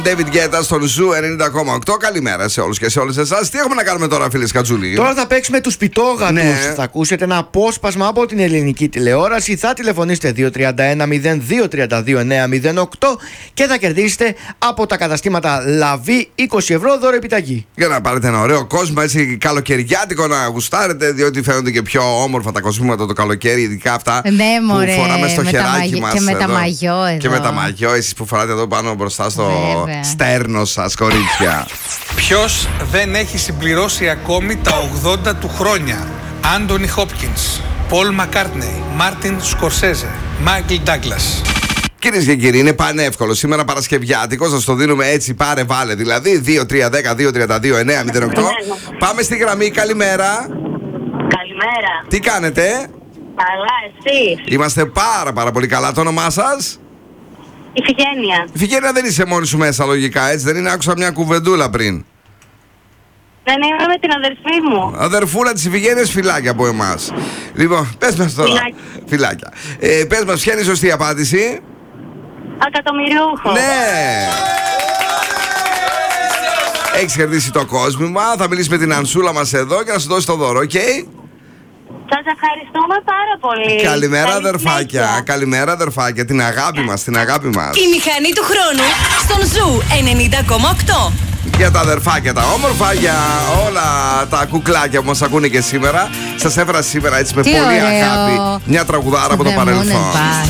David Guetta στον Ζου 90,8. Καλημέρα σε όλους και σε όλες εσάς. Τι έχουμε να κάνουμε τώρα, φίλε Κατζούλη? Τώρα θα παίξουμε τους πιτόγατους. Ναι. Θα ακούσετε ένα απόσπασμα από την ελληνική τηλεόραση. Θα τηλεφωνήσετε 231-0232-908 και θα κερδίσετε από τα καταστήματα Λαβή 20 ευρώ δώρο επιταγή. Για να πάρετε ένα ωραίο κόσμο, έτσι καλοκαιριάτικο να γουστάρετε, διότι φαίνονται και πιο όμορφα τα κοσμήματα το καλοκαίρι, ειδικά αυτά Ναι, μωρέ, που φοράμε στο χεράκι μας. Και με τα μαγιό εδώ. Και με τα μαγιό, εσείς που φοράτε εδώ πάνω μπροστά στο Βέβαια. στέρνο σας, κορίτσια. Ποιος δεν έχει συμπληρώσει ακόμη τα 80 του χρόνια? Άντονι Χόπκινς, Πολ Μακκάρτνεϊ, Μάρτιν Σκορσέζε, Μάικλ Ντάγκλας. Κυρίες και κύριοι, είναι πανεύκολο. Σήμερα Παρασκευιάτικο, θα το δίνουμε έτσι, πάρε βάλε. Δηλαδή 2-3-10-2-32-9-08. Πάμε στη γραμμή, καλημέρα. Καλημέρα. Τι κάνετε? Καλά, εσύ? Είμαστε πάρα πολύ καλά. Το όνομά σας? Ιφηγένεια. Φιγένεια, δεν είσαι μόνη σου μέσα λογικά, έτσι δεν είναι? Άκουσα μια κουβεντούλα πριν. Δεν είμαι με την αδερφή μου. Αδερφούλα της Ιφηγένειας, φυλάκια από εμάς. Λοιπόν, πες μας τώρα. Φυλάκια. Πες μας, ποια είναι η σωστή απάντηση? Ακατομμυριούχο. Ναι! Έχεις κερδίσει το κόσμημα. Θα μιλήσει με την Ανσούλα μας εδώ και να σου δώσει το δώρο, οκ? Σας ευχαριστούμε πάρα πολύ. Καλημέρα, Καλή αδερφάκια. συνέχεια. Καλημέρα, αδερφάκια. Την αγάπη μας, την αγάπη μας. Η μηχανή του χρόνου στον Ζου 90,8. Για τα αδερφάκια τα όμορφα, για όλα τα κουκλάκια που μας ακούνε και σήμερα. Σας έφερα σήμερα έτσι με Τι πολύ ωραίο. αγάπη μια τραγουδάρα από το The moon παρελθόν. and back.